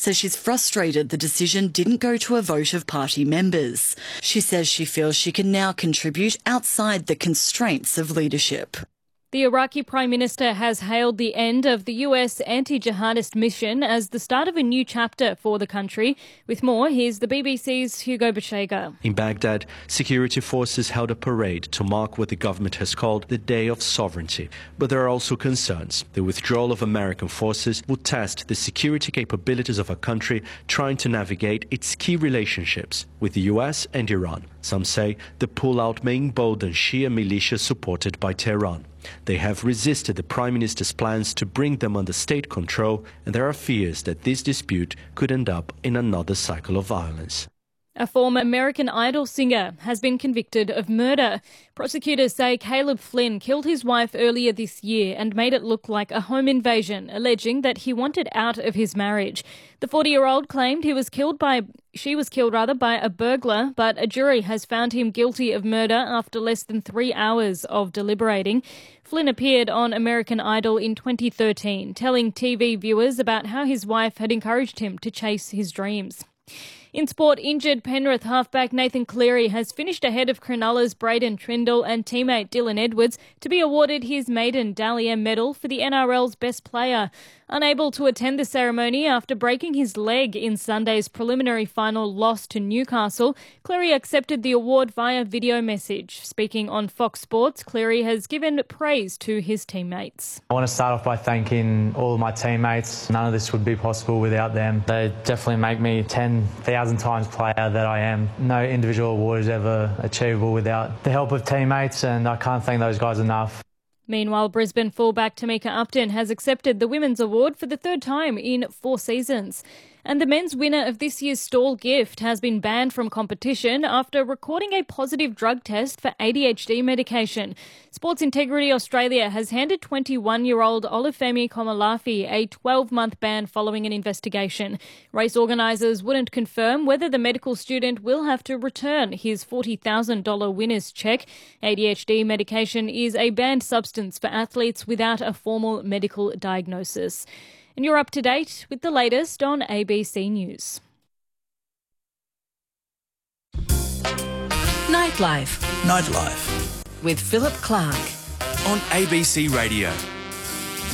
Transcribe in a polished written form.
says she's frustrated the decision didn't go to a vote of party members. She says she feels she can now contribute outside the constraints of leadership. The Iraqi Prime Minister has hailed the end of the US anti-jihadist mission as the start of a new chapter for the country. With more, here's the BBC's Hugo Bashega. In Baghdad, security forces held a parade to mark what the government has called the Day of Sovereignty. But there are also concerns. The withdrawal of American forces will test the security capabilities of a country trying to navigate its key relationships with the US and Iran. Some say the pullout may embolden Shia militias supported by Tehran. They have resisted the Prime Minister's plans to bring them under state control, and there are fears that this dispute could end up in another cycle of violence. A former American Idol singer has been convicted of murder. Prosecutors say Caleb Flynn killed his wife earlier this year and made it look like a home invasion, alleging that he wanted out of his marriage. The 40-year-old claimed she was killed by a burglar, but a jury has found him guilty of murder after less than 3 hours of deliberating. Flynn appeared on American Idol in 2013, telling TV viewers about how his wife had encouraged him to chase his dreams. In sport, injured Penrith halfback Nathan Cleary has finished ahead of Cronulla's Braden Trindle and teammate Dylan Edwards to be awarded his maiden Dally M medal for the NRL's best player. Unable to attend the ceremony after breaking his leg in Sunday's preliminary final loss to Newcastle, Cleary accepted the award via video message. Speaking on Fox Sports, Cleary has given praise to his teammates. I want to start off by thanking all of my teammates. None of this would be possible without them. They definitely make me 10,000 times player that I am. No individual award is ever achievable without the help of teammates, and I can't thank those guys enough. Meanwhile, Brisbane fullback Tamika Upton has accepted the Women's Award for the third time in 4 seasons. And the men's winner of this year's Stall gift has been banned from competition after recording a positive drug test for ADHD medication. Sports Integrity Australia has handed 21-year-old Olufemi Komalafi a 12-month ban following an investigation. Race organisers wouldn't confirm whether the medical student will have to return his $40,000 winner's cheque. ADHD medication is a banned substance for athletes without a formal medical diagnosis. And you're up to date with the latest on ABC News. Nightlife. Nightlife. With Philip Clark. On ABC Radio.